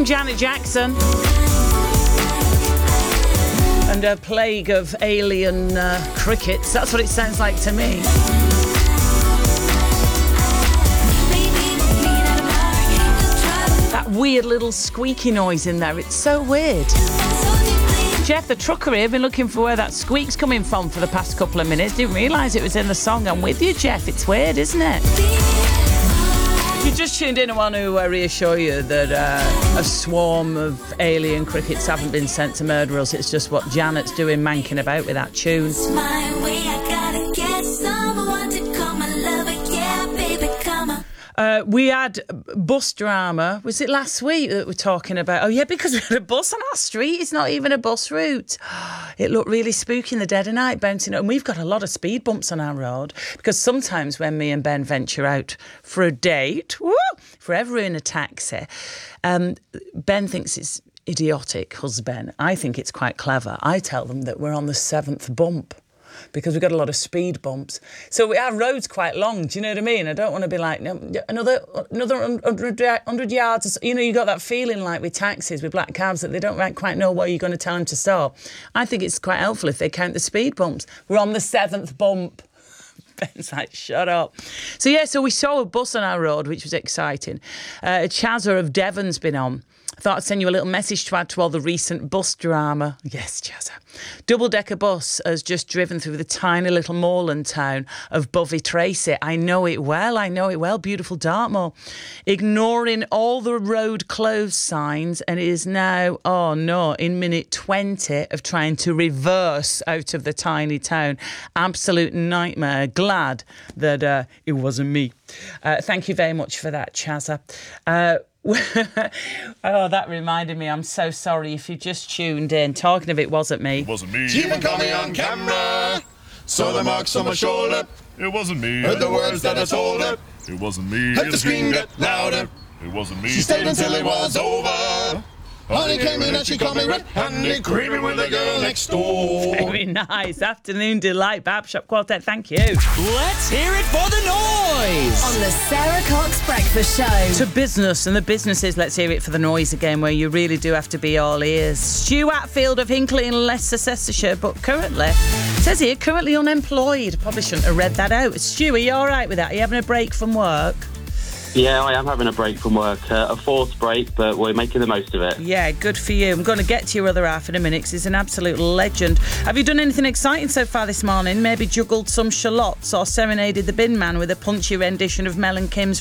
from Janet Jackson. And a plague of alien crickets. That's what it sounds like to me. That weird little squeaky noise in there. It's so weird. Jeff, the trucker here, been looking for where that squeak's coming from for the past couple of minutes. Didn't realise it was in the song. I'm with you, Jeff. It's weird, isn't it? If you just tuned in, I want to reassure you that a swarm of alien crickets haven't been sent to murder us. It's just what Janet's doing, manking about with that tune. It's my way, I gotta get someone to come and love it. Yeah, baby, come on. We had bus drama. Was it last week that we're talking about? Oh, yeah, because we had a bus on our street. It's not even a bus route. It looked really spooky in the dead of night, bouncing up. And we've got a lot of speed bumps on our road because sometimes when me and Ben venture out for a date, if we're ever in a taxi, Ben thinks it's idiotic, husband. I think it's quite clever. I tell them that we're on the 7th bump, because we've got a lot of speed bumps. So our road's quite long, do you know what I mean? I don't want to be like, no, another 100 yards. You know, you got that feeling like with taxis, with black cabs, that they don't quite know where you're going to tell them to stop. I think it's quite helpful if they count the speed bumps. We're on the 7th bump. Ben's like, shut up. So we saw a bus on our road, which was exciting. Chazza of Devon's been on. I thought I'd send you a little message to add to all the recent bus drama. Yes, Chazza. Double-decker bus has just driven through the tiny little moorland town of Bovey Tracy. I know it well. Beautiful Dartmoor. Ignoring all the road closed signs, and it is now, in minute 20 of trying to reverse out of the tiny town. Absolute nightmare. Glad that it wasn't me. Thank you very much for that, Chazza. That reminded me, I'm so sorry if you just tuned in. Talking of it wasn't me. It wasn't me. She even caught me on camera. Saw the marks on my shoulder. It wasn't me. Heard the words that I told her. It wasn't me. Heard the scream get louder. It wasn't me. She stayed until it was over. Honey came in and she caught me red-handed, creeping with the girl next door. Very nice. Afternoon Delight, Bab Shop Quartet. Thank you. Let's hear it for the noise on the Sarah Cox Breakfast Show. To business, and the businesses, let's hear it for the noise again, where you really do have to be all ears. Stu Atfield of Hinckley in Leicestershire, but currently, it says here, currently unemployed. Probably shouldn't have read that out. Stu, are you all right with that? Are you having a break from work? Yeah, I am having a break from work. A forced break, but we're making the most of it. Yeah, good for you. I'm going to get to your other half in a minute because he's an absolute legend. Have you done anything exciting so far this morning? Maybe juggled some shallots or serenaded the bin man with a punchy rendition of Mel and Kim's